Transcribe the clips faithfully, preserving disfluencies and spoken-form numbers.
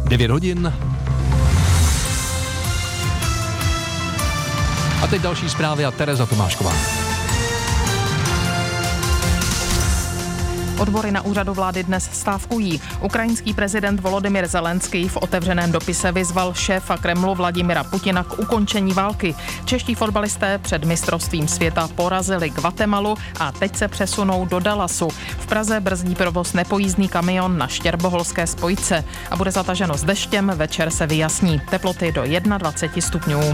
devět hodin. A teď další zprávy a Tereza Tomášková. Odbory na úřadu vlády dnes stávkují. Ukrajinský prezident Volodymyr Zelenský v otevřeném dopise vyzval šéfa Kremlu Vladimira Putina k ukončení války. Čeští fotbalisté před mistrovstvím světa porazili Guatemalu a teď se přesunou do Dallasu. V Praze brzdí provoz nepojízdný kamion na Štěrboholské spojce a bude zataženo s deštěm, večer se vyjasní. Teploty do dvacet jedna stupňů.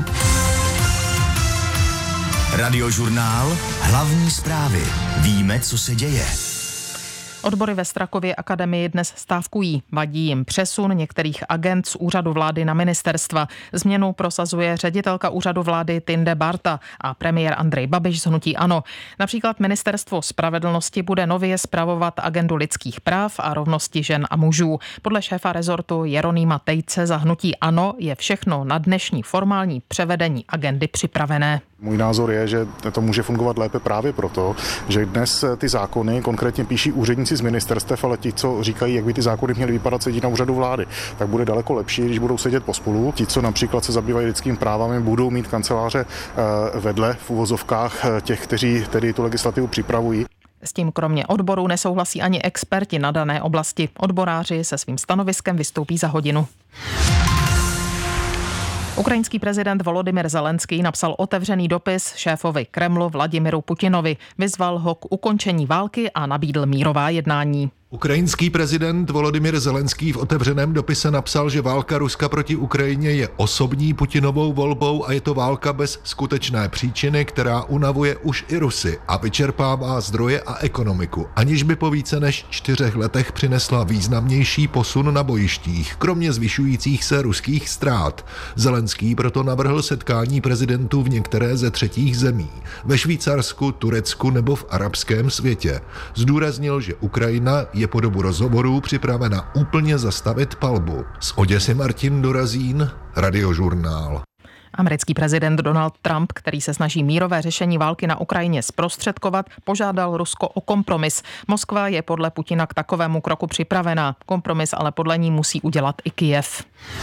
Radiožurnál, hlavní zprávy. Víme, co se děje. Odbory ve Strakově akademii dnes stávkují. Vadí jim přesun některých agent z úřadu vlády na ministerstva. Změnu prosazuje ředitelka úřadu vlády Tinde Barta a premiér Andrej Babiš z hnutí ANO. Například ministerstvo spravedlnosti bude nově spravovat agendu lidských práv a rovnosti žen a mužů. Podle šéfa rezortu Jeronýma Tejce za hnutí ANO je všechno na dnešní formální převedení agendy připravené. Můj názor je, že to může fungovat lépe právě proto, že dnes ty zákony konkrétně píší úředníci z ministerstev, ale ti, co říkají, jak by ty zákony měly vypadat, sedí na úřadu vlády, tak bude daleko lepší, když budou sedět pospolu. Ti, co například se zabývají lidskými právami, budou mít kanceláře vedle v uvozovkách těch, kteří tedy tu legislativu připravují. S tím kromě odborů nesouhlasí ani experti na dané oblasti. Odboráři se svým stanoviskem vystoupí za hodinu. Ukrajinský prezident Volodymyr Zelenský napsal otevřený dopis šéfovi Kremlu Vladimiru Putinovi. Vyzval ho k ukončení války a nabídl mírová jednání. Ukrajinský prezident Volodymyr Zelenský v otevřeném dopise napsal, že válka Ruska proti Ukrajině je osobní Putinovou volbou a je to válka bez skutečné příčiny, která unavuje už i Rusy a vyčerpává zdroje a ekonomiku, aniž by po více než čtyřech letech přinesla významnější posun na bojištích, kromě zvyšujících se ruských ztrát. Zelenský proto navrhl setkání prezidentů v některé ze třetích zemí, ve Švýcarsku, Turecku nebo v arabském světě. Zdůraznil, že Ukrajina je po dobu rozhovorů připravena úplně zastavit palbu. Z Oděsy Martin Dorazín, Radiožurnál. Americký prezident Donald Trump, který se snaží mírové řešení války na Ukrajině zprostředkovat, požádal Rusko o kompromis. Moskva je podle Putina k takovému kroku připravená. Kompromis ale podle ní musí udělat i Kyjev.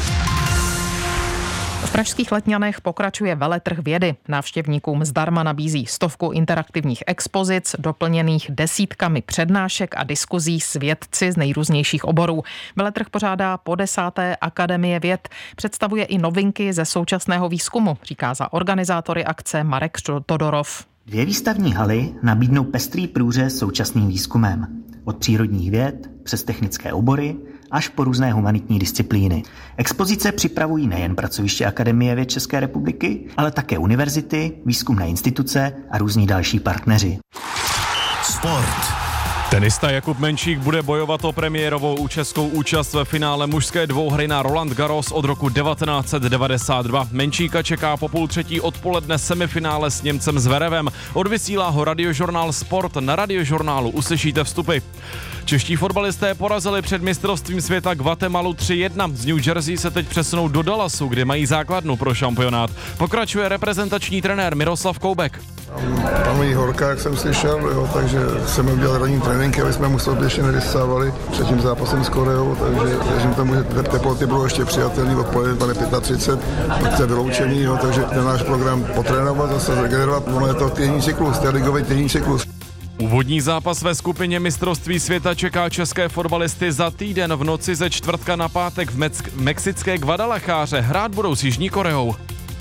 V pražských Letňanech pokračuje veletrh vědy. Návštěvníkům zdarma nabízí stovku interaktivních expozic, doplněných desítkami přednášek a diskuzí s vědci z nejrůznějších oborů. Veletrh pořádá po desáté Akademie věd. Představuje i novinky ze současného výzkumu, říká za organizátory akce Marek Todorov. Dvě výstavní haly nabídnou pestrý průřez současným výzkumem. Od přírodních věd přes technické obory až po různé humanitní disciplíny. Expozice připravují nejen pracoviště Akademie věd České republiky, ale také univerzity, výzkumné instituce a různí další partneři. Sport. Tenista Jakub Menčík bude bojovat o premiérovou českou účast ve finále mužské dvouhry na Roland Garros od roku devatenáct set devadesát dva. Menčíka čeká po půl třetí odpoledne semifinále s Němcem Zverevem. Odvysílá ho Radiožurnál Sport. Na Radiožurnálu uslyšíte vstupy. Čeští fotbalisté porazili před mistrovstvím světa Guatemalu tři jedna. Z New Jersey se teď přesunou do Dallasu, kde mají základnu pro šampionát. Pokračuje reprezentační trenér Miroslav Koubek. Tam je horka, jak jsem slyšel, jo, takže jsem udělal ranní tréninky, aby jsme mu ještě nedostávali před tím zápasem s Koreou, takže věřím tomu, že teploty budou ještě přijatelné, odpoledne třicet pět, protože vyloučení, jo, takže ten náš program potrénovat, zase zregenerovat, ono je to týdenní cyklus, to je ligový týdenní cyklus. Úvodní zápas ve skupině mistrovství světa čeká české fotbalisty za týden v noci ze čtvrtka na pátek v, Meck- v mexické Guadalajáře. Hrát budou s Jižní Koreou.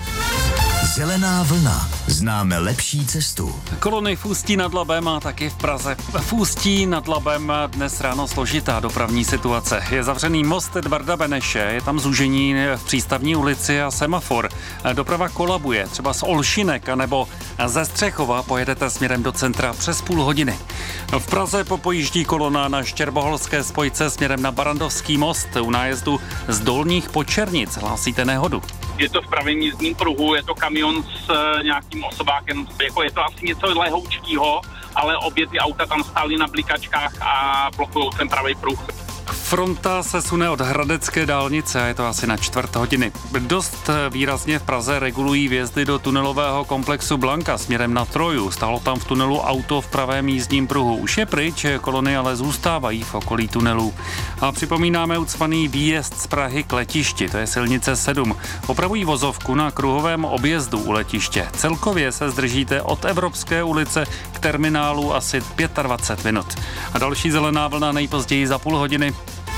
Zelená vlna. Známe lepší cestu. Kolony v Ústí nad Labem a taky v Praze. V Ústí nad Labem dnes ráno složitá dopravní situace. Je zavřený most Edvarda Beneše, je tam zúžení v Přístavní ulici a semafor. Doprava kolabuje, třeba z Olšinek anebo ze Střechova pojedete směrem do centra přes půl hodiny. V Praze popojíždí kolona na Štěrboholské spojce směrem na Barandovský most. U nájezdu z Dolních Počernic hlásíte nehodu. Je to v pravém jízdním pruhu, je to kamion s uh, nějakým osobákem, jako je to asi něco lehoučkýho, ale obě ty auta tam stály na blikačkách a blokují ten pravý pruh. Fronta se sune od hradecké dálnice a je to asi na čtvrt hodiny. Dost výrazně v Praze regulují vjezdy do tunelového komplexu Blanka směrem na Troju. Stálo tam v tunelu auto v pravém jízdním pruhu. Už je pryč, kolony ale zůstávají v okolí tunelů. A připomínáme ucpaný výjezd z Prahy k letišti, to je silnice sedm. Opravují vozovku na kruhovém objezdu u letiště. Celkově se zdržíte od Evropské ulice k terminálu asi dvacet pět minut. A další zelená vlna nejpozději za půl hodiny.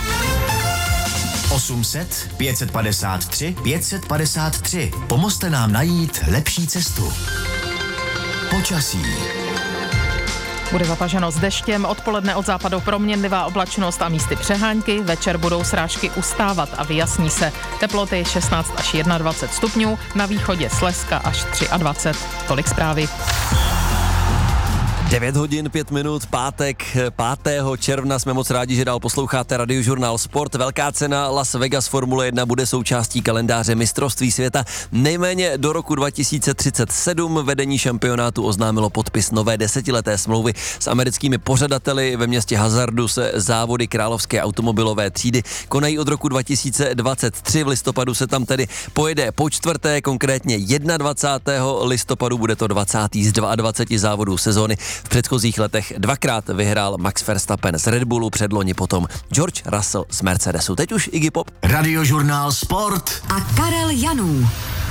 osm set, pět set padesát tři, pět set padesát tři. Pomozte nám najít lepší cestu. Počasí. Bude zapaženo s deštěm, odpoledne od západu proměnlivá oblačnost a místy přehánky, večer budou srážky ustávat a vyjasní se. Teploty šestnáct až dvacet jedna stupňů, na východě Slezska až dvacet tři. Tolik zprávy. devět hodin pět minut, pátek pátého června. Jsme moc rádi, že dál posloucháte Radiožurnál Sport. Velká cena Las Vegas Formule jedna bude součástí kalendáře mistrovství světa. Nejméně do roku dva tisíce třicet sedm vedení šampionátu oznámilo podpis nové desetileté smlouvy s americkými pořadateli. Ve městě Hazardu se závody královské automobilové třídy konají od roku dva tisíce dvacet tři. V listopadu se tam tedy pojede po čtvrté, konkrétně dvacátého prvního listopadu, bude to dvacátý z dvaceti dvou závodů sezóny. V předchozích letech dvakrát vyhrál Max Verstappen z Red Bullu, předloni potom George Russell z Mercedesu. Teď už Iggy Pop. Radiožurnál Sport a Karel Janů.